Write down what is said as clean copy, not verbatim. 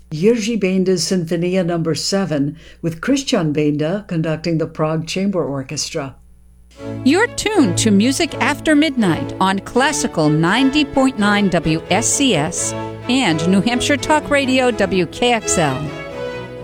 Jiří Benda's Sinfonia No. 7, with Christian Benda conducting the Prague Chamber Orchestra. You're tuned to Music After Midnight on Classical 90.9 WSCS and New Hampshire Talk Radio WKXL.